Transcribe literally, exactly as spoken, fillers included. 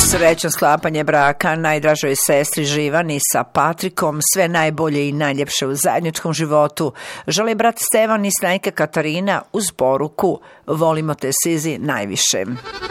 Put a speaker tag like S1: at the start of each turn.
S1: Srećno sklapanje braka najdražoj sestri Živani sa Patrikom, sve najbolje i najljepše u zajedničkom životu. Želi brat Stevan i snajka Katarina uz poruku: volimo te, Sizi, najviše.